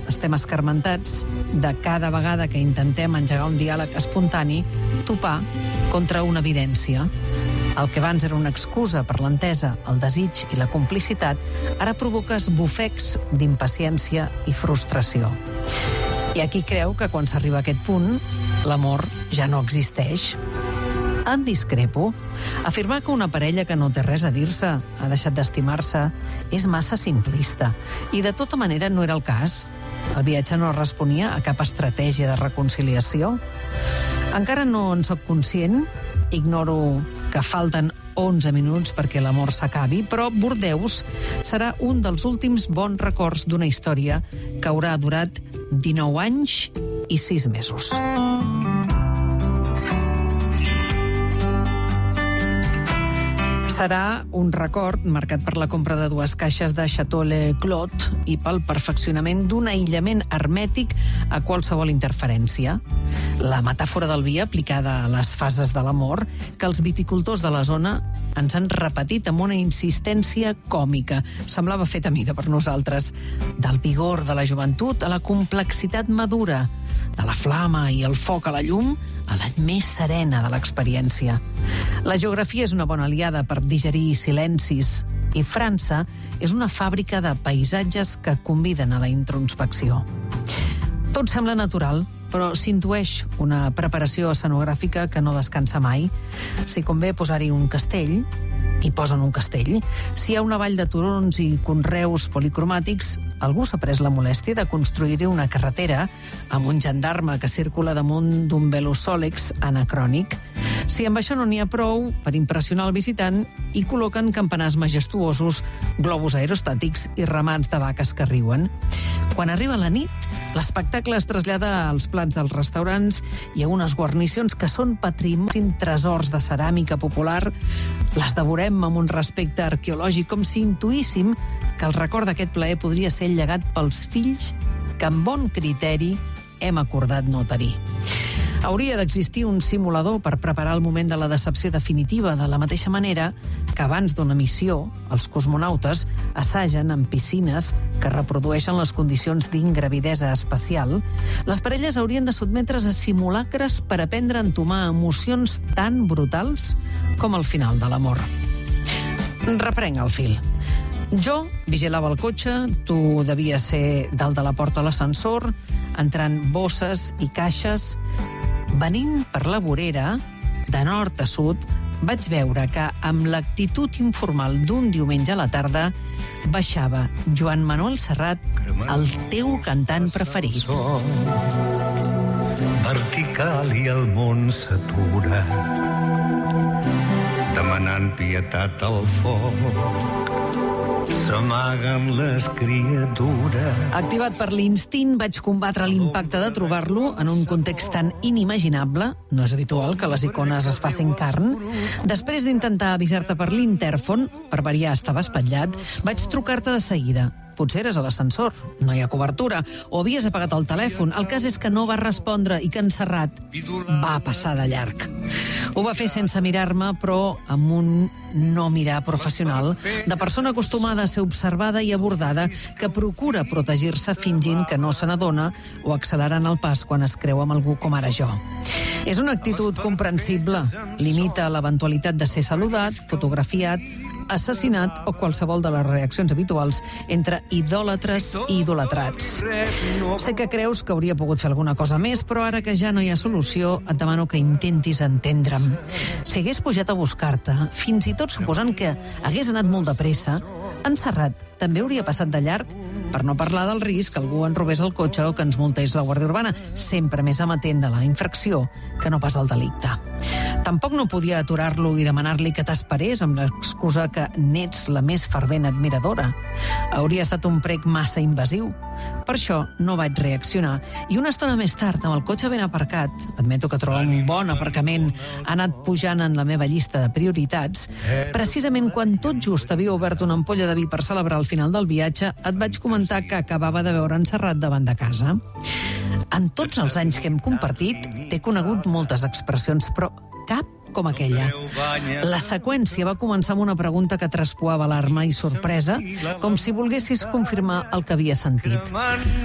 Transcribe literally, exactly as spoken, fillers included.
estem escarmentats de cada vegada que intentem engegar un diàleg espontani topar contra una evidència. El que abans era una excusa per l'entesa, el desig i la complicitat, ara provoca esbufecs d'impaciència i frustració. Hi ha qui creu que quan s'arriba a aquest punt, l'amor ja no existeix. En discrepo. Afirmar que una parella que no té res a dir-se ha deixat d'estimar-se és massa simplista. I de tota manera no era el cas. El viatge no responia a cap estratègia de reconciliació. Encara no en soc conscient, ignoro que falten onze minuts perquè l'amor s'acabi, però Bordeus serà un dels últims bons records d'una història que haurà durat dinou anys i sis mesos. Serà un record marcat per la compra de dues caixes de Chateau Le Clos i pel perfeccionament d'un aïllament hermètic a qualsevol interferència. La metàfora del vi aplicada a les fases de l'amor que els viticultors de la zona ens han repetit amb una insistència còmica. Semblava feta a mida per nosaltres. Del vigor de la joventut a la complexitat madura, de la flama i el foc a la llum a la més serena de l'experiència. La geografia és una bona aliada per digerir silencis i França és una fàbrica de paisatges que conviden a la introspecció. Tot sembla natural, però s'intueix una preparació escenogràfica que no descansa mai. Si convé posar-hi un castell, hi posen un castell. Si hi ha una vall de turons i conreus policromàtics, algú s'ha pres la molèstia de construir-hi una carretera amb un gendarme que circula damunt d'un velosòlex anacrònic. Si amb això no n'hi ha prou, per impressionar el visitant, hi col·loquen campanars majestuosos, globus aerostàtics i ramats de vaques que riuen. Quan arriba la nit, l'espectacle es trasllada als plats dels restaurants i a unes guarnicions que són patrimoni, tresors de ceràmica popular. Les devorem amb un respecte arqueològic, com si intuíssim que el record d'aquest plaer podria ser llegat pels fills que amb bon criteri hem acordat no tenir. Hauria d'existir un simulador per preparar el moment de la decepció definitiva, de la mateixa manera que abans d'una missió, els cosmonautes assagen en piscines que reprodueixen les condicions d'ingravidesa espacial. Les parelles haurien de sotmetre's a simulacres per aprendre a entomar emocions tan brutals com el final de l'amor. Reprenc el fil. Jo vigilava el cotxe, tu devies ser dalt de la porta a l'ascensor, entrant bosses i caixes. Venint per la vorera, de nord a sud, vaig veure que, amb l'actitud informal d'un diumenge a la tarda, baixava Joan Manuel Serrat, el teu cantant preferit. Vertical i el món s'atura, demanant pietat al foc. S'amaguen les criatures. Activat per l'instint, vaig combatre l'impacte de trobar-lo en un context tan inimaginable. No és habitual que les icones es facin carn. Després d'intentar avisar-te per l'intèrfon, per variar estava espatllat, vaig trucar-te de seguida. Potser eres a l'ascensor, no hi ha cobertura, o havies apagat el telèfon. El cas és que no va respondre i que en Serrat va passar de llarg. Ho va fer sense mirar-me, però amb un no mirar professional, de persona acostumada a ser observada i abordada, que procura protegir-se fingint que no se n'adona o accelerant el pas quan es creu amb algú com ara jo. És una actitud comprensible. Limita l'eventualitat de ser saludat, fotografiat, assassinat o qualsevol de les reaccions habituals entre idòlatres i idolatrats. Sé que creus que hauria pogut fer alguna cosa més, però ara que ja no hi ha solució, et demano que intentis entendre'm. Si hagués pujat a buscar-te, fins i tot suposant que hagués anat molt de pressa, en Serrat també hauria passat de llarg, per no parlar del risc que algú en robés el cotxe o que ens multés la Guàrdia Urbana, sempre més amatent de la infracció que no pas el delicte. Tampoc no podia aturar-lo i demanar-li que t'esperés amb l'excusa que n'ets la més fervent admiradora. Hauria estat un prec massa invasiu. Per això no vaig reaccionar i una estona més tard, amb el cotxe ben aparcat, admeto que trobar un bon aparcament ha anat pujant en la meva llista de prioritats, precisament quan tot just havia obert una ampolla de vi per celebrar el final del viatge, et vaig comentar que acabava de veure en Serrat davant de casa. En tots els anys que hem compartit, t'he conegut moltes expressions, però cap com aquella. La seqüència va començar amb una pregunta que traspuava alarma i sorpresa, com si volguessis confirmar el que havia sentit.